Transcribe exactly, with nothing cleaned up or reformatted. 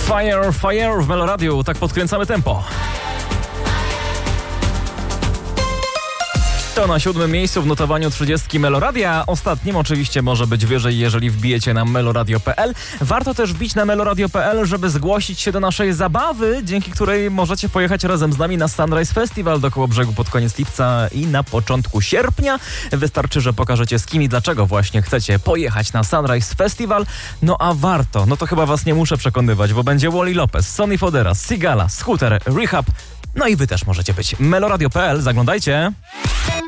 Fire, fire w Meloradiu, tak podkręcamy tempo. To na siódmym miejscu w notowaniu trzydziestki Meloradia. Ostatnim oczywiście może być wyżej, jeżeli wbijecie na meloradio kropka p l. Warto też wbić na meloradio kropka p l, żeby zgłosić się do naszej zabawy, dzięki której możecie pojechać razem z nami na Sunrise Festival do Kołobrzegu pod koniec lipca i na początku sierpnia. Wystarczy, że pokażecie z kim i dlaczego właśnie chcecie pojechać na Sunrise Festival. No a warto, no to chyba was nie muszę przekonywać, bo będzie Wally Lopez, Sonny Fodera, Sigala, Scooter, Rehab. No i wy też możecie być. meloradio kropka p l, zaglądajcie.